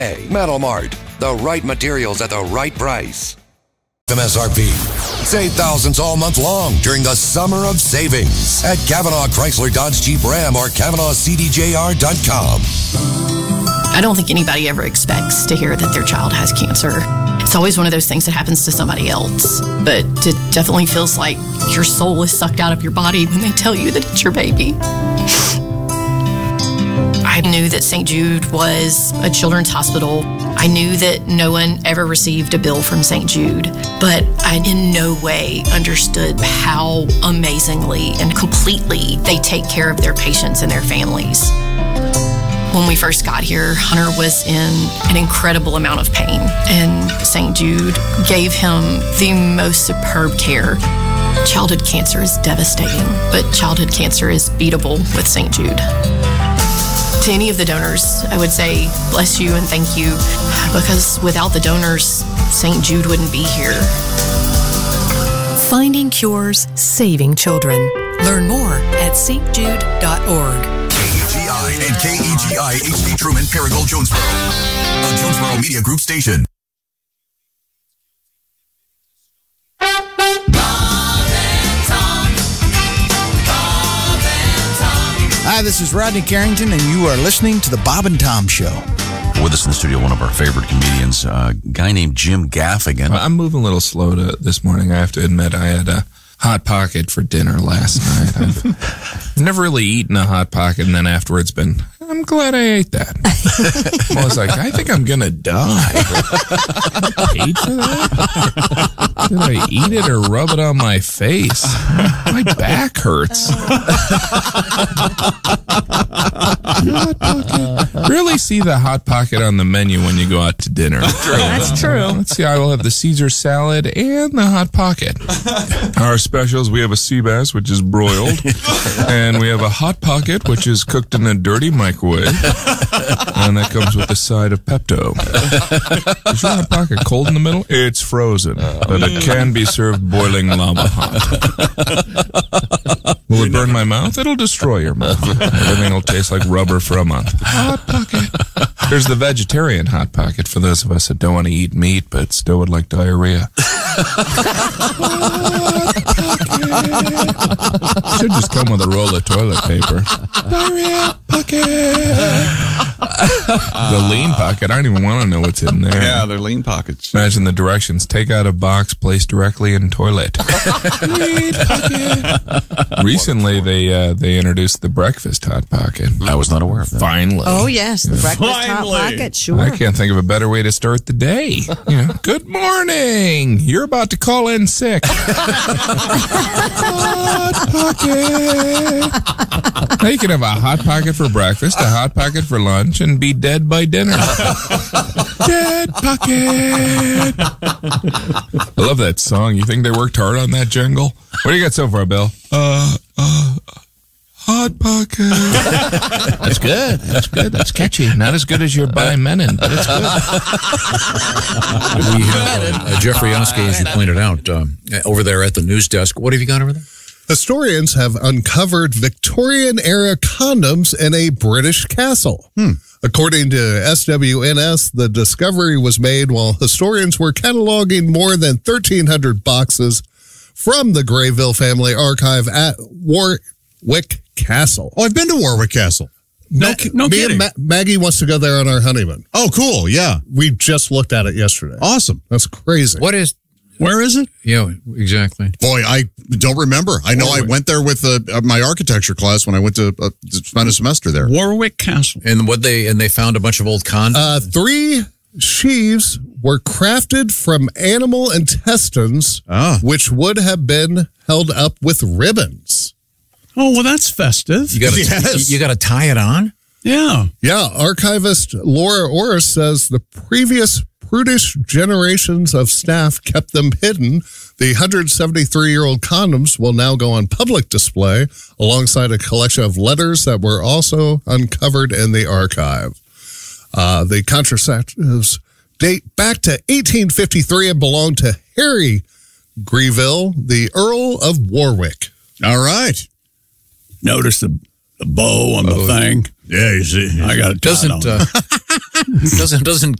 Metal Mart, the right materials at the right price. MSRP. Save thousands all month long during the summer of savings at Cavanaugh Chrysler Dodge Jeep Ram or CavanaughCDJR.com. I don't think anybody ever expects to hear that their child has cancer. It's always one of those things that happens to somebody else. But it definitely feels like your soul is sucked out of your body when they tell you that it's your baby. I knew that St. Jude was a children's hospital. I knew that no one ever received a bill from St. Jude, but I in no way understood how amazingly and completely they take care of their patients and their families. When we first got here, Hunter was in an incredible amount of pain, and St. Jude gave him the most superb care. Childhood cancer is devastating, but childhood cancer is beatable with St. Jude. To any of the donors, I would say bless you and thank you, because without the donors, St. Jude wouldn't be here. Finding cures, saving children. Learn more at stjude.org. KEGI and KEGI HD Truman Paragould Jonesboro, a Jonesboro Media Group station. Hi, this is Rodney Carrington, and you are listening to The Bob and Tom Show. With us in the studio, one of our favorite comedians, a guy named Jim Gaffigan. I'm moving a little slow this morning. I have to admit, I had a Hot Pocket for dinner last night. I've never really eaten a Hot Pocket, and then afterwards I'm glad I ate that. I was like, I think I'm going to die. I paid for that? Did I eat it or rub it on my face? My back hurts. Hot Pocket. Really see the Hot Pocket on the menu when you go out to dinner. That's true. Let's see, I will have the Caesar salad and the Hot Pocket. Our specials, we have a sea bass, which is broiled, and we have a Hot Pocket, which is cooked in a dirty microwave, and that comes with a side of Pepto. Is your Hot Pocket cold in the middle? It's frozen, but it can be served boiling lava hot. Will it burn my mouth? It'll destroy your mouth. Everything will taste like rubber for a month. Hot Pocket. There's the vegetarian Hot Pocket for those of us that don't want to eat meat but still would like diarrhea. Should just come with a roll of toilet paper. Diarrhea Pocket. The lean pocket. I don't even want to know what's in there. Yeah, they're lean pockets. Imagine the directions. Take out a box, place directly in toilet. Lean pocket. Recently, they introduced the breakfast Hot Pocket. I was not aware of that. Finally. Oh, yes, the breakfast Hot Pocket, sure. I can't think of a better way to start the day. You know, good morning. You're about to call in sick. Hot Pocket. Now you can have a Hot Pocket for breakfast, a Hot Pocket for lunch, and be dead by dinner. Dead Pocket. I love that song. You think they worked hard on that jingle? What do you got so far, Bill? Hot Pocket. That's good. That's good. That's catchy. Not as good as your By Menon, but it's good. We have Jeffrey Oskey, as you pointed out, over there at the news desk. What have you got over there? Historians have uncovered Victorian-era condoms in a British castle. According to SWNS, the discovery was made while historians were cataloging more than 1,300 boxes from the Greyville family archive at Warwick Castle. Oh, I've been to Warwick Castle. No kidding. Me and Maggie wants to go there on our honeymoon. Oh, cool. Yeah. We just looked at it yesterday. Awesome. That's crazy. Where is it? Yeah, exactly. Boy, I don't remember. I know I went there with my architecture class when I went to spend a semester there. Warwick Castle. And they found a bunch of old condoms? 3 sheaves were crafted from animal intestines, which would have been held up with ribbons. Oh, well, that's festive. You got to tie it on? Yeah. Yeah. Archivist Laura Orris says the previous prudish generations of staff kept them hidden. The 173-year-old condoms will now go on public display alongside a collection of letters that were also uncovered in the archive. The contraceptives date back to 1853 and belong to Harry Greyville, the Earl of Warwick. All right. Notice the the bow on the thing. Yeah, you see, I got it. Doesn't